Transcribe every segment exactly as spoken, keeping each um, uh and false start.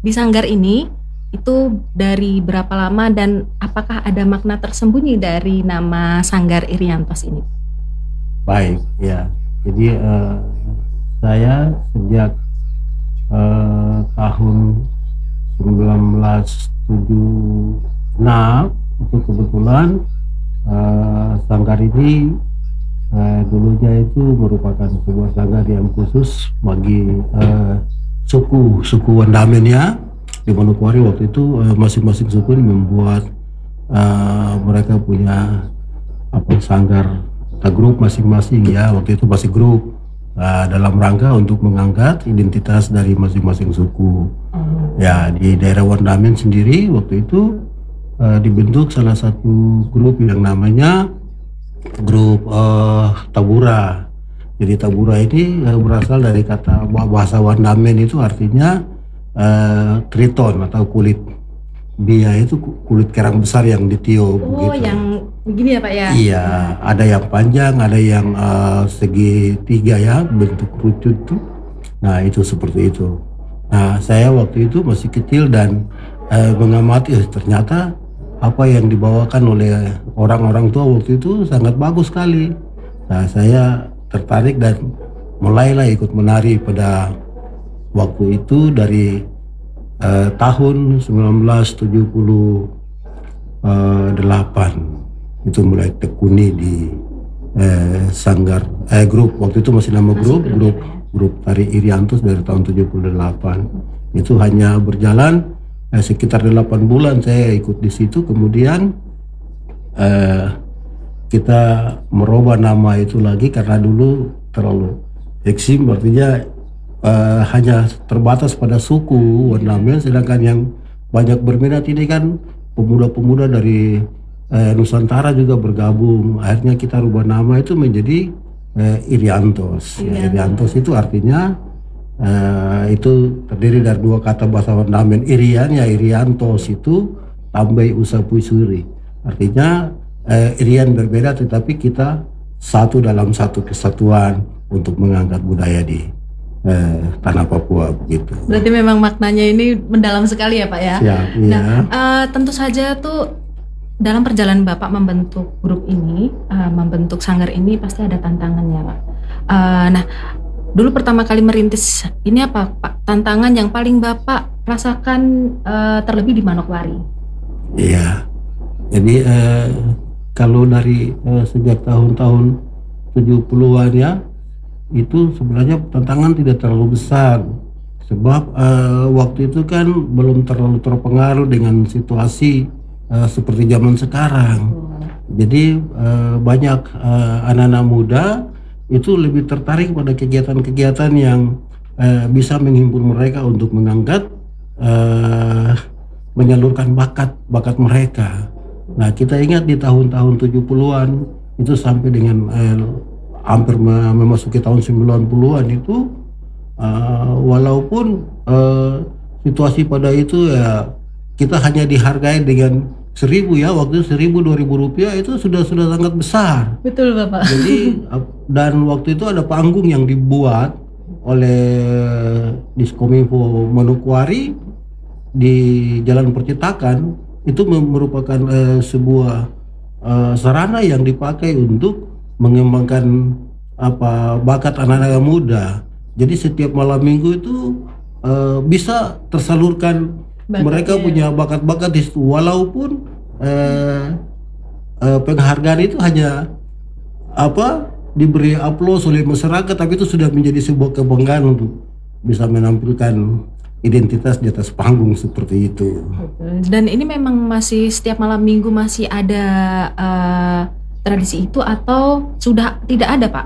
di Sanggar ini itu dari berapa lama dan apakah ada makna tersembunyi dari nama Sanggar Iriantos ini? Baik, ya. Jadi eh, saya sejak eh, tahun seribu sembilan ratus tujuh puluh enam itu kebetulan eh, Sanggar ini eh, dulunya itu merupakan sebuah sanggar yang khusus bagi eh, suku suku Wandamen ya. Di Manokwari waktu itu eh, masing-masing suku ini membuat eh, mereka punya apa sanggar atau grup masing-masing ya, waktu itu masih grup uh, dalam rangka untuk mengangkat identitas dari masing-masing suku. Oh. Ya, di daerah Wandamen sendiri waktu itu uh, dibentuk salah satu grup yang namanya grup uh, Tabura. Jadi Tabura ini uh, berasal dari kata bahasa Wandamen itu artinya uh, triton atau kulit bia, itu kulit kerang besar yang ditiup. Oh, gitu. Yang begini ya Pak ya? Iya, ada yang panjang, ada yang uh, segitiga ya, bentuk kerucut tuh. Nah itu seperti itu. Nah saya waktu itu masih kecil dan uh, mengamati, eh, ternyata apa yang dibawakan oleh orang-orang tua waktu itu sangat bagus sekali. Nah saya tertarik dan mulailah ikut menari pada waktu itu dari Uh, tahun seribu sembilan ratus tujuh puluh delapan itu mulai tekuni di uh, Sanggar eh, grup waktu itu masih nama grup masih grup ya, ya? grup tari Iriantos dari tahun tujuh puluh delapan. Itu hanya berjalan eh, sekitar delapan bulan saya ikut di situ, kemudian uh, kita merubah nama itu lagi karena dulu terlalu eksim, artinya Uh, hanya terbatas pada suku Wandamen, sedangkan yang banyak berminat ini kan pemuda-pemuda dari uh, Nusantara juga bergabung. Akhirnya kita rubah nama itu menjadi uh, Iriantos. Ya, Iriantos itu artinya uh, itu terdiri dari dua kata bahasa Wandamen. Irian ya Iriantos itu tambai usapui suri. Artinya uh, Irian berbeda tetapi kita satu dalam satu kesatuan untuk mengangkat budaya di Eh, tanah Papua begitu. Berarti memang maknanya ini mendalam sekali ya Pak ya. Siap, iya. Nah, uh, tentu saja tuh dalam perjalanan Bapak membentuk grup ini, uh, membentuk sanggar ini pasti ada tantangannya Pak. Uh, nah, dulu pertama kali merintis ini apa Pak? Tantangan yang paling Bapak rasakan uh, terlebih di Manokwari? Iya. Jadi eh, kalau dari eh, sejak tahun-tahun tujuh puluhan ya, itu sebenarnya tantangan tidak terlalu besar sebab uh, waktu itu kan belum terlalu terpengaruh dengan situasi uh, seperti zaman sekarang. Jadi uh, banyak uh, anak-anak muda itu lebih tertarik pada kegiatan-kegiatan yang uh, bisa menghimpun mereka untuk mengangkat uh, menyalurkan bakat bakat mereka. Nah kita ingat di tahun-tahun tujuh puluhan itu sampai dengan uh, hampir memasuki tahun sembilan puluhan itu uh, walaupun uh, situasi pada itu ya kita hanya dihargai dengan seribu ya, waktu itu seribu dua ribu rupiah itu sudah sudah sangat besar. Betul Bapak. Jadi uh, dan waktu itu ada panggung yang dibuat oleh Diskominfo Manokwari di Jalan Percetakan, itu merupakan uh, sebuah uh, sarana yang dipakai untuk mengembangkan apa bakat anak-anak muda. Jadi setiap malam minggu itu uh, bisa tersalurkan Bakatnya. Mereka punya bakat-bakat di situ, walaupun uh, uh, penghargaan itu hanya apa diberi aplaus oleh masyarakat, tapi itu sudah menjadi sebuah kebanggaan untuk bisa menampilkan identitas di atas panggung seperti itu. Dan ini memang masih setiap malam minggu masih ada uh, tradisi itu atau sudah tidak ada Pak?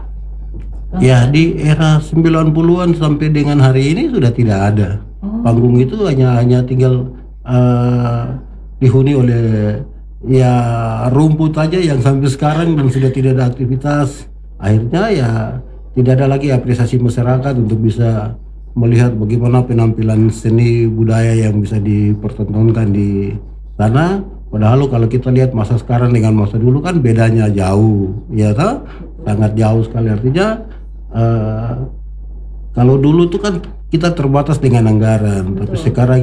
Ya di era sembilan puluhan sampai dengan hari ini sudah tidak ada. Oh. Panggung itu hanya hanya tinggal uh, dihuni oleh ya rumput aja yang sampai sekarang dan sudah tidak ada aktivitas. Akhirnya ya tidak ada lagi apresiasi masyarakat untuk bisa melihat bagaimana penampilan seni budaya yang bisa dipertontonkan di sana. Padahal kalau kita lihat masa sekarang dengan masa dulu kan bedanya jauh, ya kan? Sangat jauh sekali. Artinya uh, kalau dulu tuh kan kita terbatas dengan anggaran, betul. Tapi sekarang